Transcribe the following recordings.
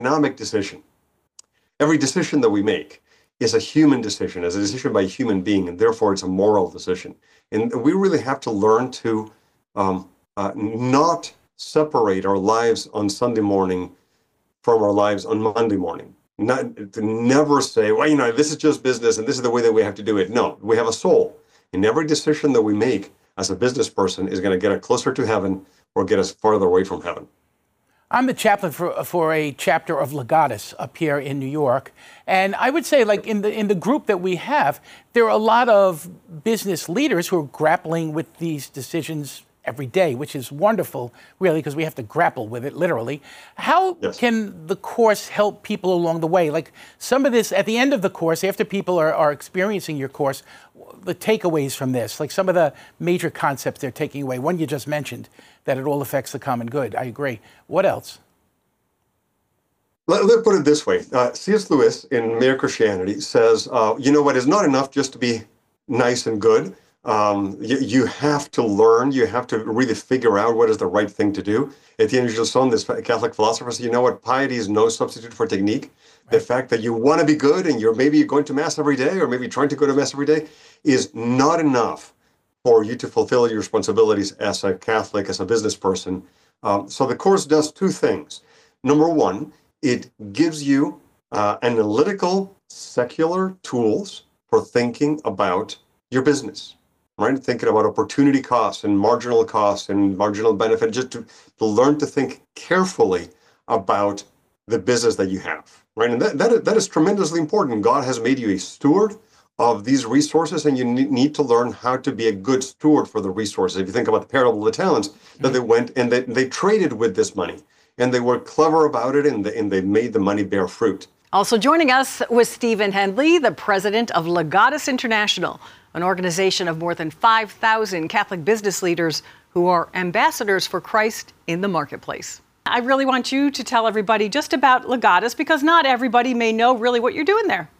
economic decision. Every decision that we make is a human decision, is a decision by a human being, and therefore it's a moral decision. And we really have to learn to not separate our lives on Sunday morning from our lives on Monday morning. Not to never say, well, this is just business and this is the way that we have to do it. No, we have a soul. And every decision that we make as a business person is going to get us closer to heaven or get us farther away from heaven. I'm the chaplain for a chapter of Legatus up here in New York. And I would say, like, in the group that we have, there are a lot of business leaders who are grappling with these decisions every day, which is wonderful, really, because we have to grapple with it, literally. How can the course help people along the way? Like, some of this, at the end of the course, after people are experiencing your course, the takeaways from this, like some of the major concepts they're taking away. One you just mentioned, that it all affects the common good. I agree. What else? Let's put it this way. C.S. Lewis in Mere Christianity says, it's not enough just to be nice and good. You have to learn. You have to really figure out what is the right thing to do. Etienne Gilson, this Catholic philosopher, says, piety is no substitute for technique. The fact that you want to be good and you're maybe going to Mass every day or maybe trying to go to Mass every day is not enough for you to fulfill your responsibilities as a Catholic, as a business person. So the course does two things. Number one, it gives you analytical, secular tools for thinking about your business, right? Thinking about opportunity costs and marginal benefit, just to learn to think carefully about the business that you have, right? And that is tremendously important. God has made you a steward of these resources, and you need to learn how to be a good steward for the resources. If you think about the parable of the talents, that they went and they traded with this money, and they were clever about it, and they made the money bear fruit. Also joining us was Stephen Hendley, the president of Legatus International, an organization of more than 5,000 Catholic business leaders who are ambassadors for Christ in the marketplace. I really want you to tell everybody just about Legatus, because not everybody may know really what you're doing there.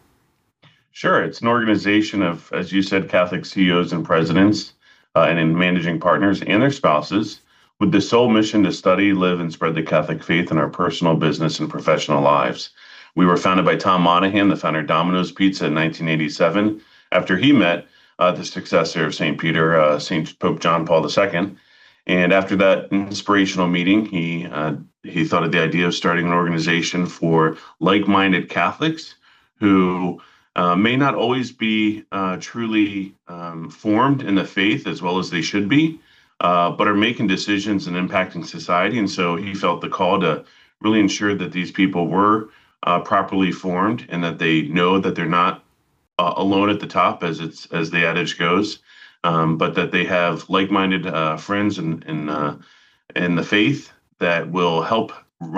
Sure. It's an organization of, as you said, Catholic CEOs and presidents and in managing partners and their spouses with the sole mission to study, live, and spread the Catholic faith in our personal, business, and professional lives. We were founded by Tom Monahan, the founder of Domino's Pizza, in 1987, after he met the successor of St. Peter, St. Pope John Paul II. And after that inspirational meeting, he thought of the idea of starting an organization for like-minded Catholics who may not always be truly formed in the faith as well as they should be, but are making decisions and impacting society. And so he felt the call to really ensure that these people were properly formed and that they know that they're not alone at the top, as the adage goes, but that they have like-minded friends in the faith that will help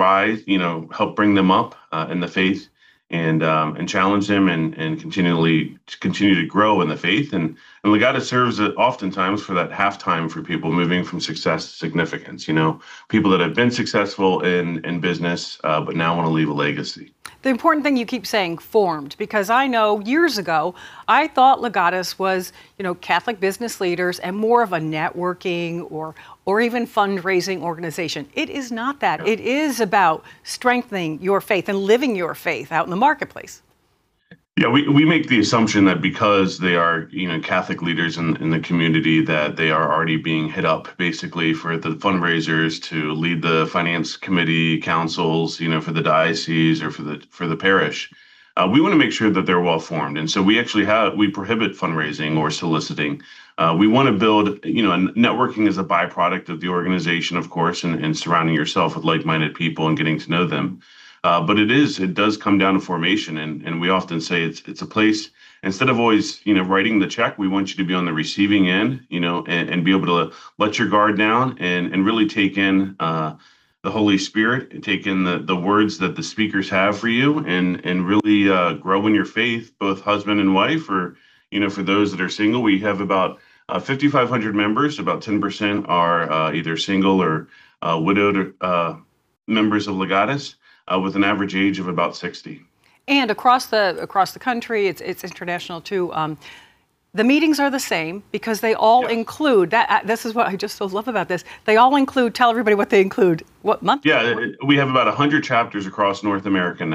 help bring them up in the faith and challenge them and continue to grow in the faith. And Legatus serves oftentimes for that halftime for people moving from success to significance. People that have been successful in business, but now want to leave a legacy. The important thing you keep saying, formed, because I know years ago, I thought Legatus was, Catholic business leaders and more of a networking or even fundraising organization. It is not that. It is about strengthening your faith and living your faith out in the marketplace. Yeah, we make the assumption that because they are, Catholic leaders in the community, that they are already being hit up basically for the fundraisers to lead the finance committee councils, for the diocese or for the parish. We want to make sure that they're well formed, and so we prohibit fundraising or soliciting. We want to build, networking is a byproduct of the organization, of course, and surrounding yourself with like-minded people and getting to know them. But it does come down to formation, and we often say it's a place. Instead of always, writing the check, we want you to be on the receiving end, and be able to let your guard down and really take in the Holy Spirit, and take in the words that the speakers have for you, and really grow in your faith, both husband and wife, or for those that are single. We have about 5,500 members. About 10% are either single or widowed members of Legatus. With an average age of about 60. And across the country, it's international too. The meetings are the same because they all include that. This is what I just so love about this. They all include. Tell everybody what they include. What month? Yeah, we have about 100 chapters across North America